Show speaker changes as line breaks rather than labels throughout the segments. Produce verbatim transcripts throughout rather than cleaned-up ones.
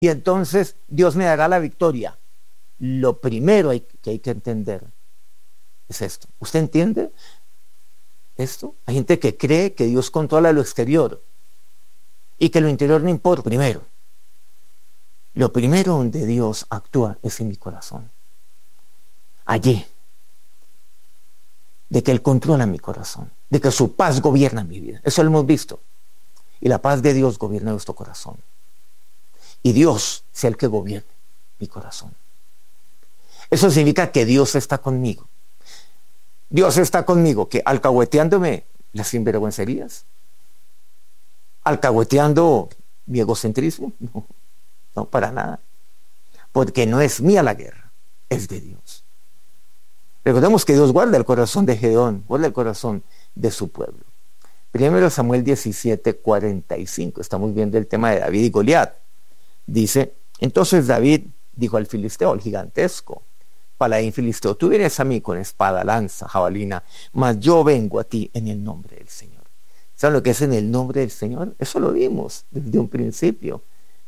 y entonces Dios me dará la victoria. Lo primero hay, que hay que entender es esto. ¿Usted entiende esto? Hay gente que cree que Dios controla lo exterior y que lo interior no importa. Primero, lo primero donde Dios actúa es en mi corazón. Allí, de que Él controla mi corazón, de que su paz gobierna mi vida. Eso lo hemos visto. Y la paz de Dios gobierna nuestro corazón. Y Dios sea el que gobierne mi corazón. Eso significa que Dios está conmigo. Dios está conmigo, que alcahueteándome las sinvergüencerías, alcahueteando mi egocentrismo, no, no para nada. Porque no es mía la guerra, es de Dios. Recordemos que Dios guarda el corazón de Gedeón, guarda el corazón de su pueblo. Primero Samuel diecisiete, cuarenta y cinco, estamos viendo el tema de David y Goliat. Dice, entonces David dijo al filisteo, al gigantesco paladín filisteo, tú vienes a mí con espada, lanza, jabalina, mas yo vengo a ti en el nombre del Señor. ¿Saben lo que es en el nombre del Señor? Eso lo vimos desde un principio.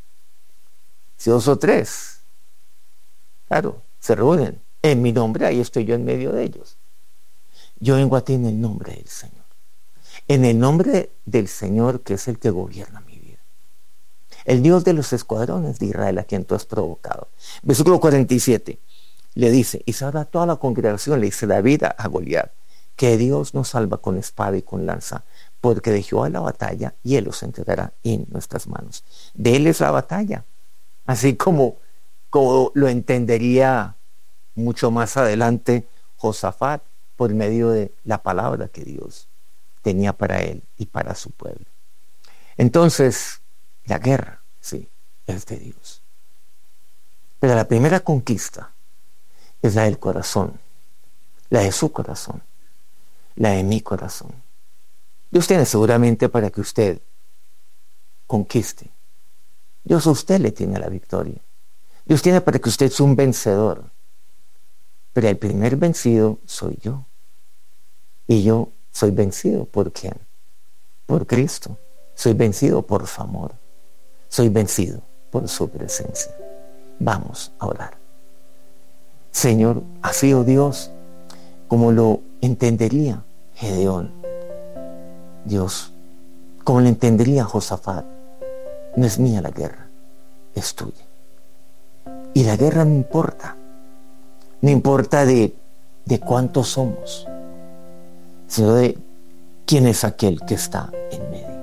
Si dos o tres, claro, se reúnen en mi nombre, ahí estoy yo en medio de ellos. Yo vengo a ti en el nombre del Señor. En el nombre del Señor, que es el que gobierna mi vida. El Dios de los escuadrones de Israel, a quien tú has provocado. Versículo cuarenta y siete. Le dice, y sabrá toda la congregación, le dice David a Goliat, que Dios nos salva con espada y con lanza, porque de Jehová la batalla y Él los entregará en nuestras manos. De Él es la batalla. Así como, como lo entendería mucho más adelante Josafat, por medio de la palabra que Dios tenía para él y para su pueblo. Entonces, la guerra, sí, es de Dios. Pero la primera conquista es la del corazón, la de su corazón, la de mi corazón. Dios tiene seguramente para que usted conquiste. Dios a usted le tiene la victoria. Dios tiene para que usted sea un vencedor. Pero el primer vencido soy yo. Y yo soy vencido ¿por quién? Por Cristo. Soy vencido por su amor. Soy vencido por su presencia. Vamos a orar. Señor, ha sido Dios como lo entendería Gedeón. Dios, como lo entendería Josafat. No es mía la guerra, es tuya. Y la guerra no importa. No importa de, de cuántos somos, sino de quién es aquel que está en medio.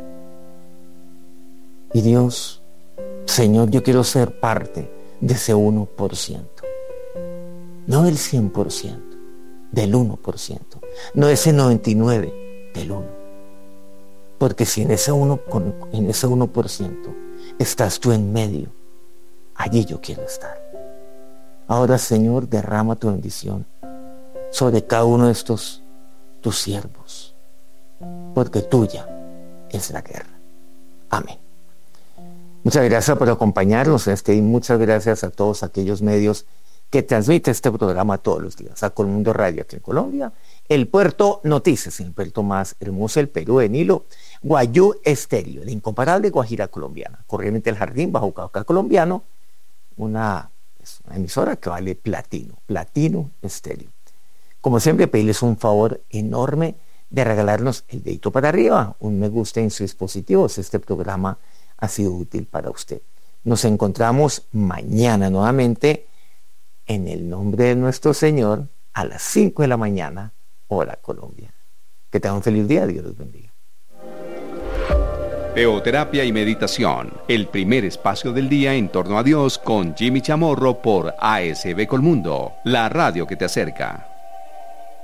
Y Dios, Señor, yo quiero ser parte de ese uno por ciento. No del cien por ciento, del uno por ciento. No de ese noventa y nueve por ciento, del uno por ciento. Porque si en ese uno por ciento, en ese uno por ciento estás tú en medio, allí yo quiero estar. Ahora, Señor, derrama tu bendición sobre cada uno de estos tus siervos, porque tuya es la guerra. Amén. Muchas gracias por acompañarnos en este y muchas gracias a todos aquellos medios que transmiten este programa todos los días. A Colmundo Radio aquí en Colombia, el Puerto Noticias, el puerto más hermoso del Perú, de Nilo, Guayú Estéreo, la incomparable Guajira colombiana, Corriente del Jardín, Bajo Cauca colombiano, una, es una emisora que vale platino, platino estéreo. Como siempre, pedirles un favor enorme de regalarnos el dedito para arriba, un me gusta en su dispositivo, si este programa ha sido útil para usted. Nos encontramos mañana nuevamente en el nombre de nuestro Señor a las cinco de la mañana, hora Colombia. Que tengan un feliz día, Dios los bendiga.
Teoterapia y meditación, el primer espacio del día en torno a Dios con Jimmy Chamorro por A S B Colmundo, la radio que te acerca.